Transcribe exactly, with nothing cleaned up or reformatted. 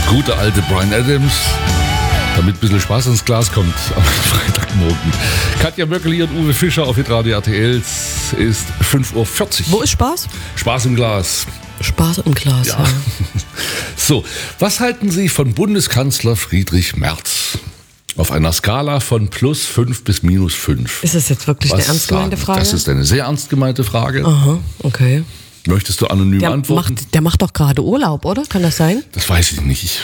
gute alte Bryan Adams, damit ein bisschen Spaß ins Glas kommt am Freitagmorgen. Katja Möckeli und Uwe Fischer auf Hitradio R T L. Es ist fünf Uhr vierzig. Wo ist Spaß? Spaß im Glas. Spaß im Glas, ja. ja. So, was halten Sie von Bundeskanzler Friedrich Merz? Auf einer Skala von plus fünf bis minus fünf. Ist das jetzt wirklich Was eine ernst gemeinte sagen? Frage? Das ist eine sehr ernst gemeinte Frage. Aha, okay. Möchtest du anonym Der antworten? macht, der macht doch gerade Urlaub, oder? Kann das sein? Das weiß ich nicht. Ich